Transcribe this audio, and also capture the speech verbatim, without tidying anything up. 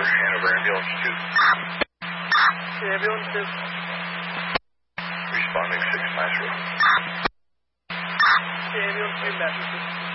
over. Hanover ambulance two. Ambulance two. Responding six Maestro. Ambulance two, Maestro.